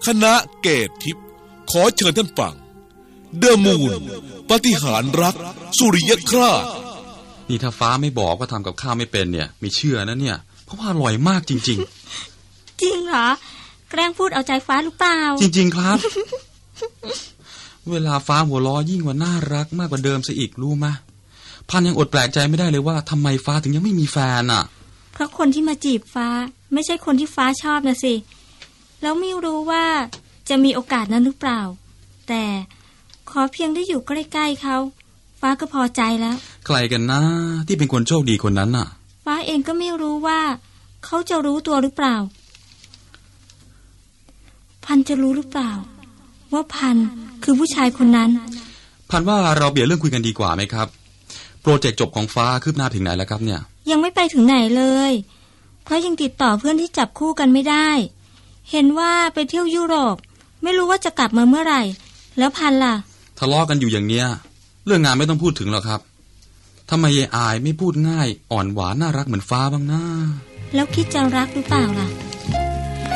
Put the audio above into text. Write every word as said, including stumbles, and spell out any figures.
คณะเกตทิพย์ขอเชิญท่านฟังเดอะมูนปาฏิหาริย์รักสุริยคราสนี่ถ้าฟ้าไม่บอกว่าทำกับข้าวไม่เป็นเนี่ยไม่เชื่อนะเนี่ยเพราะว่าอร่อยมากจริงๆจริงเหรอแกล้งพูดเอาใจฟ้าหรือเปล่าจริงๆครับ เวลาฟ้าหัวล้อยิ่งกว่าน่ารักมากกว่าเดิมซะอีกรู้ไหมพันยังอดแปลกใจไม่ได้เลยว่าทำไมฟ้าถึงยังไม่มีแฟนอ่ะเพราะคนที่มาจีบฟ้าไม่ใช่คนที่ฟ้าชอบนะสิแล้วไม่รู้ว่าจะมีโอกาสนั้นหรือเปล่าแต่ขอเพียงได้อยู่ใกล้ๆเขาฟ้าก็พอใจแล้วใครกันนะที่เป็นคนโชคดีคนนั้นน่ะฟ้าเองก็ไม่รู้ว่าเขาจะรู้ตัวหรือเปล่าพันจะรู้หรือเปล่าว่าพันคือผู้ชายคนนั้นพันว่าเราเบี่ยงเรื่องคุยกันดีกว่าไหมครับโปรเจกต์จบของฟ้าคืบหน้าถึงไหนแล้วครับเนี่ยยังไม่ไปถึงไหนเลยเพราะยังติดต่อเพื่อนที่จับคู่กันไม่ได้เห็นว่าไปเที่ยวยุโรปไม่รู้ว่าจะกลับมาเมื่อไหร่แล้วพันล่ะทะเลาะกันอยู่อย่างเนี้ยเรื่องงานไม่ต้องพูดถึงหรอกครับทำไมยายอายไม่พูดง่ายอ่อนหวานน่ารักเหมือนฟ้าบ้างนะแล้วคิดจะรักหรือเปล่าล่ะ